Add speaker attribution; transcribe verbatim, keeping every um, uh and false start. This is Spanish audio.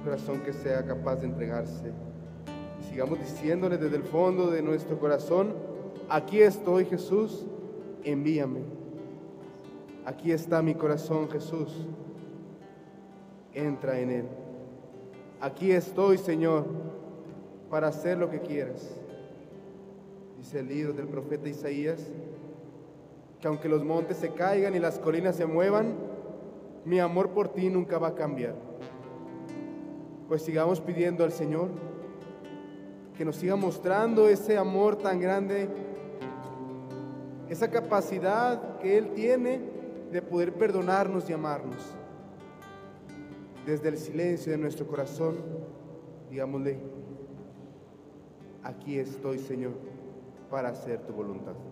Speaker 1: corazón que sea capaz de entregarse. Y sigamos diciéndole desde el fondo de nuestro corazón: aquí estoy, Jesús, envíame. Aquí está mi corazón, Jesús, entra en él. Aquí estoy, Señor, para hacer lo que quieras. Dice el libro del profeta Isaías, que aunque los montes se caigan y las colinas se muevan, mi amor por ti nunca va a cambiar. Pues sigamos pidiendo al Señor que nos siga mostrando ese amor tan grande, esa capacidad que Él tiene de poder perdonarnos y amarnos. Desde el silencio de nuestro corazón, digámosle: aquí estoy, Señor, para hacer tu voluntad.